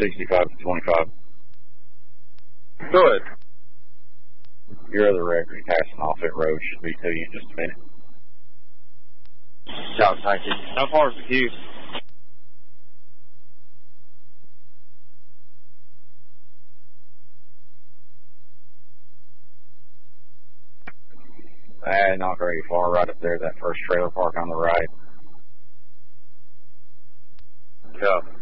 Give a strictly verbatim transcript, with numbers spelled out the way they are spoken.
sixty-five to twenty-five. Go ahead. Your other record passing off at road should be to you in just a minute. No, thank you. How far is the queue? Uh, not very far, right up there, that first trailer park on the right. Yeah.